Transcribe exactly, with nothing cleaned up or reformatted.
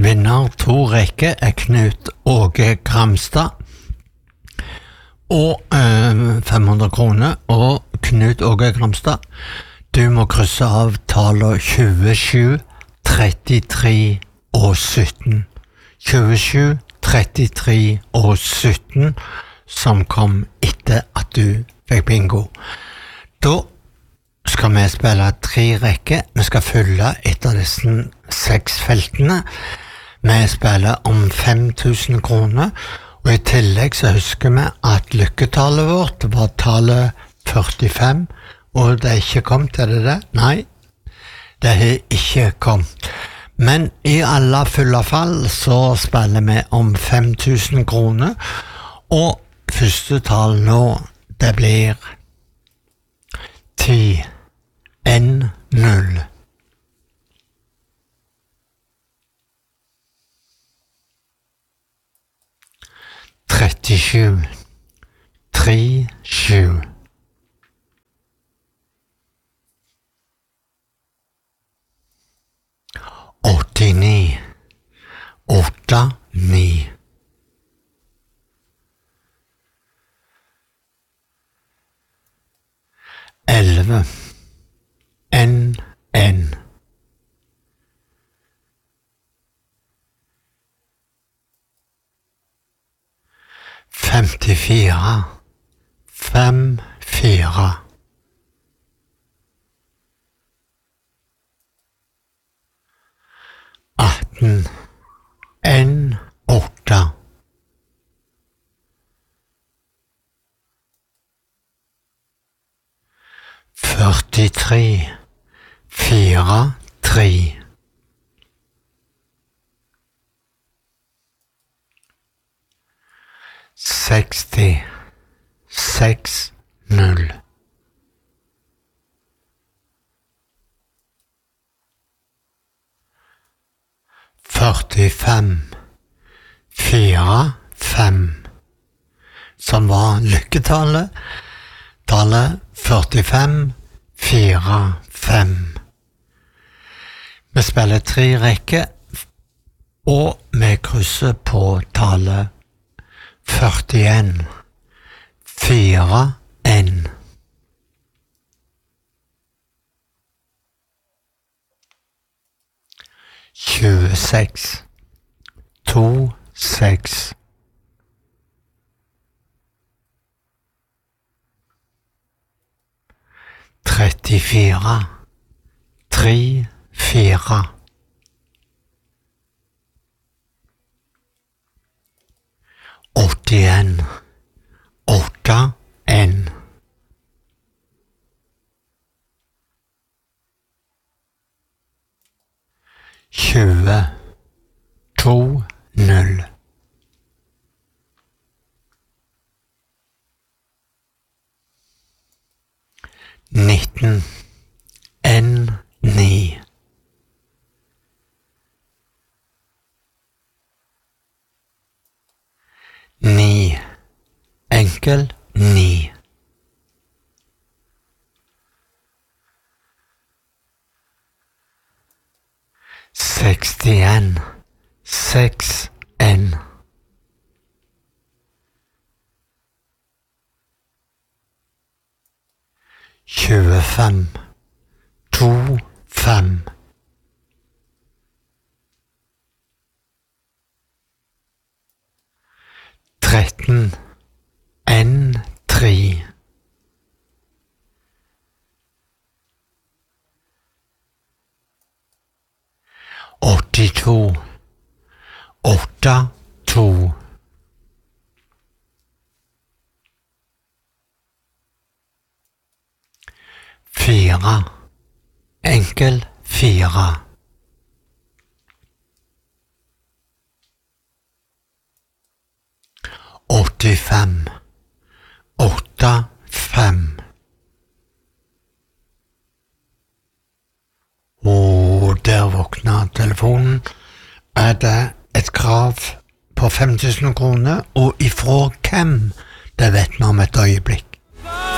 Vinner to rekker er Knut Åge Gramstad. Og øh, fem hundre kroner. Og Knut Åge Gramstad, du må krysse av tallet tjuesju, trettitre og sytten. tjuesju, trettitre og sytten, som kom etter at du fikk bingo. Da skal vi spille tre rekker. Vi skal følge etter disse seks feltene. Vi spiller om fem tusen kroner, og i tillegg så husker vi at lykketallet vårt var tallet førtifem, og det er ikke kommet, er det det? Nei, det har ikke kommet. Men i alle fulle fall så spiller vi om fem tusen kroner, og første tall nå, det blir ti, en, null. trettisju, tre, sju. åttini, åtta, ni. elleve, en, en. femtifire, fem, fire. atten, en, åtte. førtitre, fire, tre. seksti, seks, null. førtifem, fire, fem, som var lykketallet. Tallet førtifem, fire, fem. Vi spiller tre rekker, og vi krysser på tallet førtien, fire, en. tjueseks, to, seks. trettifire, tre, fire. åttien, åtte, en. tjue, to, null. nitten, en, ni. Ni, enkel, ni. sekstien, seks, en. tjuefem, to, fem. tretten, en, tre. åttito, åtte, to. Fire, enkel, fire. åttifem, åtte, fem. Og der våkner telefonen. Er det et krav på fem tusen kroner, og ifra hvem? Det vet vi om et øyeblikk.